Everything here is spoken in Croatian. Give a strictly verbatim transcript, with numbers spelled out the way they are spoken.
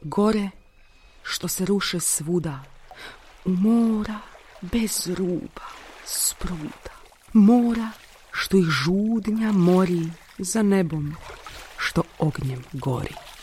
gore što se ruše svuda, u mora bez ruba, spruda, mora što ih žudnja mori za nebom, što ognjem gori.